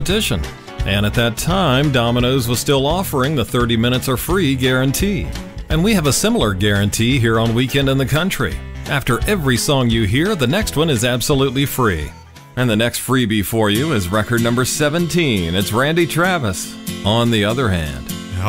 competition. And at that time, Domino's was still offering the 30 minutes are free guarantee. And we have a similar guarantee here on Weekend in the Country. After every song you hear, the next one is absolutely free. And the next freebie for you is record number 17. It's Randy Travis, On the Other Hand.